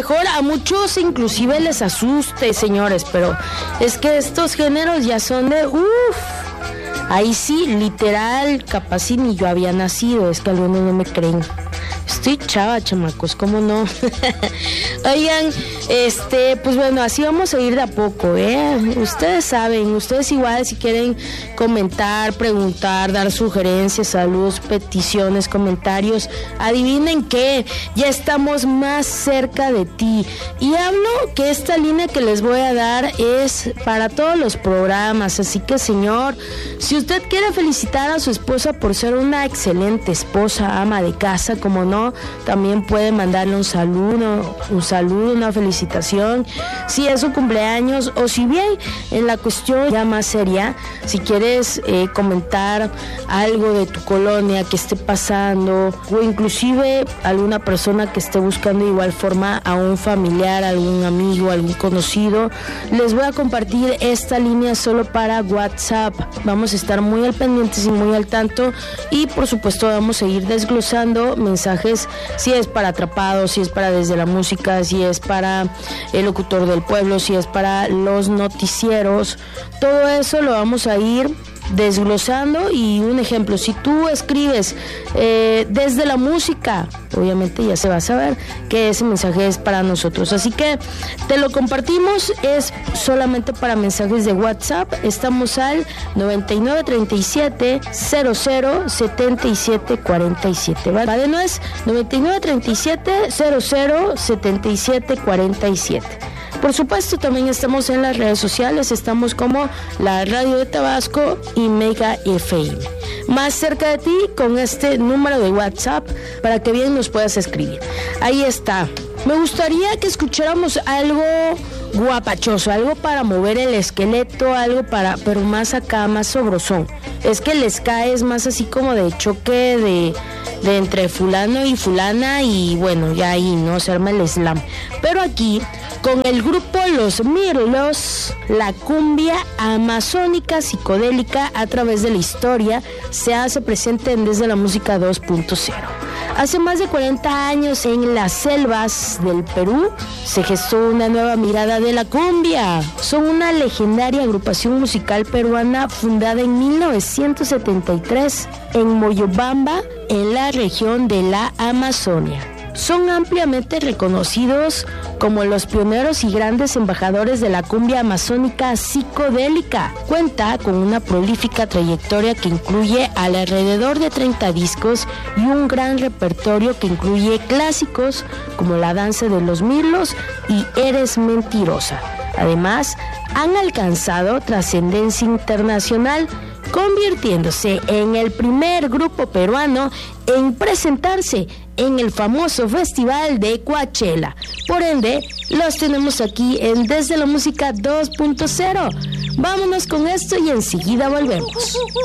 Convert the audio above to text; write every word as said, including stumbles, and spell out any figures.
mejor a muchos inclusive les asuste, señores, pero es que estos géneros ya son de uff. Ahí sí, literal, capaz y ni yo había nacido, es que algunos no me creen. Estoy chava, chamacos, ¿cómo no? Oigan, este, pues bueno, así vamos a ir de a poco, ¿eh? Ustedes saben, ustedes igual si quieren comentar, preguntar, dar sugerencias, saludos, peticiones, comentarios, adivinen qué, ya estamos más cerca de ti. Y hablo que esta línea que les voy a dar es para todos los programas, así que señor, si usted quiere felicitar a su esposa por ser una excelente esposa, ama de casa, como no, también puede mandarle un saludo, un saludo, una felicitación, si es su cumpleaños, o si bien en la cuestión ya más seria, si quieres eh, comentar algo de tu colonia que esté pasando, o inclusive alguna persona que esté buscando de igual forma a un familiar, algún amigo, algún conocido, les voy a compartir esta línea solo para WhatsApp. Vamos a estar muy al pendientes y muy al tanto, y por supuesto vamos a ir desglosando mensajes, si es para Atrapados, si es para Desde la Música, si es para El Locutor del Pueblo, si es para los noticieros. Todo eso lo vamos a ir desglosando. Y un ejemplo, si tú escribes eh, Desde la Música, obviamente ya se va a saber que ese mensaje es para nosotros, así que te lo compartimos. Es solamente para mensajes de WhatsApp. Estamos al noventa y nueve treinta y siete cero cero setenta y siete cuarenta y siete, ¿vale? De nuez, noventa y nueve treinta y siete cero cero setenta y siete cuarenta y siete. Por supuesto, también estamos en las redes sociales, estamos como la Radio de Tabasco y Mega F M. Más cerca de ti con este número de WhatsApp para que bien nos puedas escribir. Ahí está. Me gustaría que escucháramos algo guapachoso, algo para mover el esqueleto, algo para, pero más acá, más sabrosón. Es que el ska es más así como de choque de, de entre fulano y fulana, y bueno, ya ahí no se arma el slam. Pero aquí, con el grupo Los Mirlos, la cumbia amazónica psicodélica a través de la historia se hace presente en Desde la Música dos punto cero. Hace más de cuarenta años, en las selvas del Perú, se gestó una nueva mirada de la cumbia. Son una legendaria agrupación musical peruana fundada en mil novecientos setenta y tres en Moyobamba, en la región de la Amazonia. Son ampliamente reconocidos como los pioneros y grandes embajadores de la cumbia amazónica psicodélica. Cuenta con una prolífica trayectoria que incluye alrededor de treinta discos y un gran repertorio que incluye clásicos como La Danza de los Mirlos y Eres Mentirosa. Además, han alcanzado trascendencia internacional, convirtiéndose en el primer grupo peruano en presentarse en el famoso festival de Coachella. Por ende, los tenemos aquí en Desde la Música dos punto cero. Vámonos con esto y enseguida volvemos.